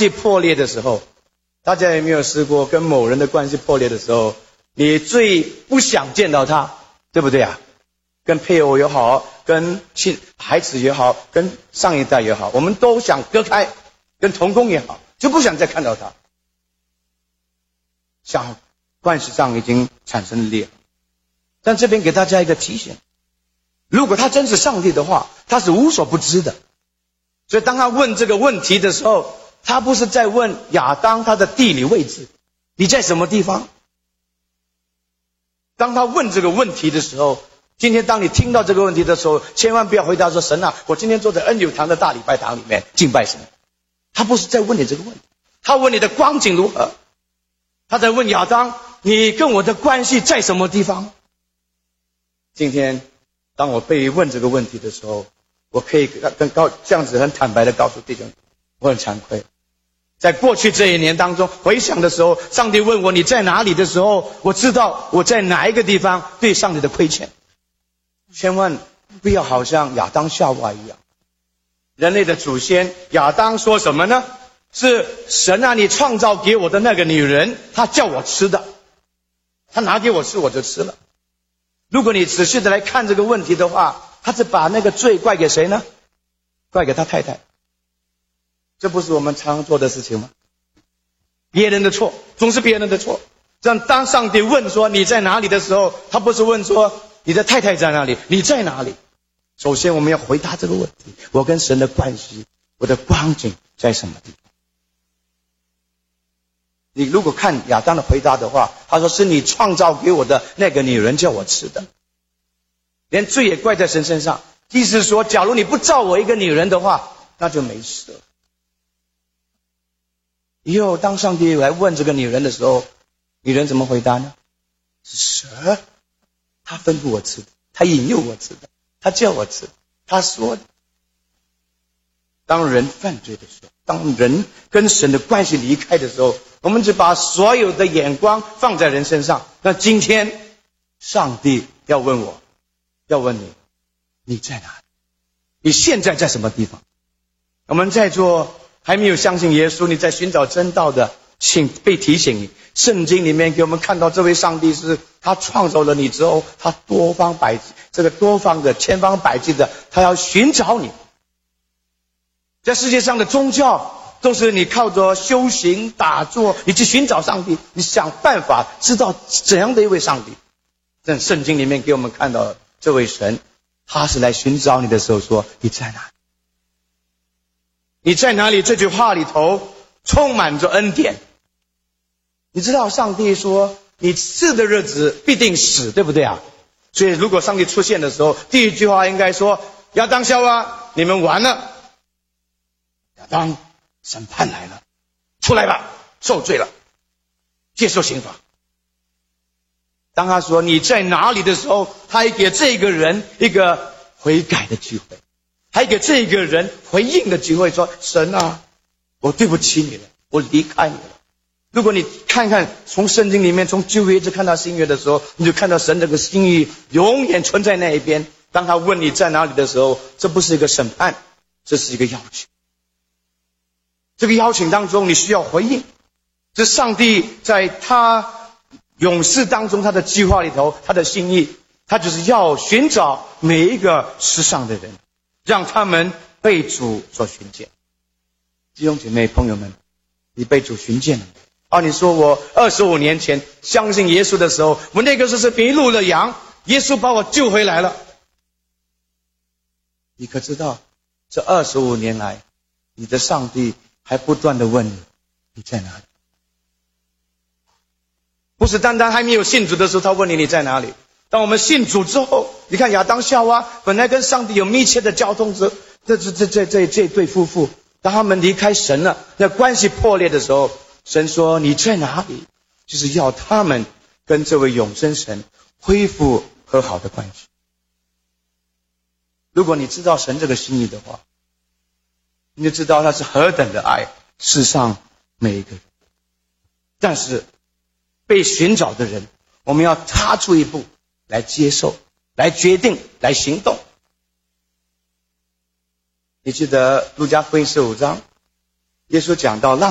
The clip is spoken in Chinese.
系破裂的时候，大家有没有试过跟某人的关系破裂的时候，你最不想见到他，对不对啊？跟配偶也好，跟孩子也好，跟上一代也好，我们都想割开，跟同工也好，就不想再看到他，想关系上已经产生了裂。但这边给大家一个提醒，如果他真是上帝的话，他是无所不知的。所以当他问这个问题的时候，他不是在问亚当他的地理位置，你在什么地方。当他问这个问题的时候，今天当你听到这个问题的时候，千万不要回答说神啊，我今天坐在恩友堂的大礼拜堂里面敬拜神。他不是在问你这个问题，他问你的光景如何，他在问亚当，你跟我的关系在什么地方。今天当我被问这个问题的时候，我可以这样子很坦白的告诉弟兄，我很惭愧，在过去这一年当中回想的时候，上帝问我你在哪里的时候，我知道我在哪一个地方对上帝的亏欠。千万不要好像亚当夏娃一样，人类的祖先亚当说什么呢？是神啊，你创造给我的那个女人，她叫我吃的，她拿给我吃我就吃了。如果你仔细的来看这个问题的话，他是把那个罪怪给谁呢？怪给他太太。这不是我们常做的事情吗？别人的错，总是别人的错。这样当上帝问说你在哪里的时候，他不是问说你的太太在哪里，你在哪里。首先我们要回答这个问题，我跟神的关系，我的光景在什么地方。你如果看亚当的回答的话，他说是你创造给我的那个女人叫我吃的，连罪也怪在神身上。意思是说，假如你不造我一个女人的话，那就没事了。以后当上帝来问这个女人的时候，女人怎么回答呢？是蛇，他吩咐我吃的，他引诱我吃的，他叫我吃的，他说的。当人犯罪的时候，当人跟神的关系离开的时候，我们只把所有的眼光放在人身上。那今天上帝要问我，要问你，你在哪里？你现在在什么地方？我们在座还没有相信耶稣，你在寻找真道的，请被提醒你，圣经里面给我们看到这位上帝是他创造了你之后，他多方的千方百计的，他要寻找你。在世界上的宗教都是你靠着修行打坐，你去寻找上帝，你想办法知道怎样的一位上帝。在圣经里面给我们看到这位神，他是来寻找你的时候说，你在哪里？你在哪里？这句话里头充满着恩典。你知道上帝说你死的日子必定死，对不对啊？所以如果上帝出现的时候，第一句话应该说，亚当夏娃，你们完了，亚当审判来了，出来吧，受罪了，接受刑罚。当他说你在哪里的时候，他还给这个人一个悔改的机会，还给这个人回应的机会，说神啊，我对不起你了，我离开你了。如果你看看从圣经里面从旧约一直看到新约的时候，你就看到神这个心意永远存在那一边。当他问你在哪里的时候，这不是一个审判，这是一个邀请。这个邀请当中你需要回应，这上帝在他永世当中他的计划里头，他的心意，他就是要寻找每一个世上的人，让他们被主所寻见。弟兄姐妹朋友们，你被主寻见了。你说我25年前相信耶稣的时候，我那个时候是迷路了羊，耶稣把我救回来了。你可知道这25年来，你的上帝还不断的问你，你在哪里？不是单单还没有信主的时候他问你在哪里，当我们信主之后，你看亚当夏娃本来跟上帝有密切的交通，这对夫妇，当他们离开神了，那关系破裂的时候，神说你在哪里，就是要他们跟这位永生神恢复和好的关系。如果你知道神这个心意的话，你就知道他是何等的爱世上每一个人。但是被寻找的人，我们要踏出一步来接受，来决定，来行动。你记得路加福音15章，耶稣讲到